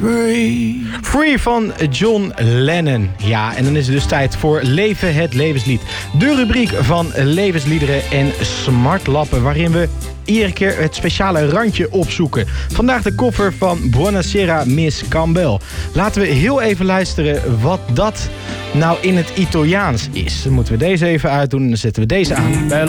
Free. Free van John Lennon. Ja, en dan is het dus tijd voor Leven het Levenslied. De rubriek van levensliederen en smartlappen, waarin we iedere keer het speciale randje opzoeken. Vandaag de cover van Buonasera Miss Campbell. Laten we heel even luisteren wat dat nou in het Italiaans is. Dan moeten we deze even uitdoen en dan zetten we deze aan.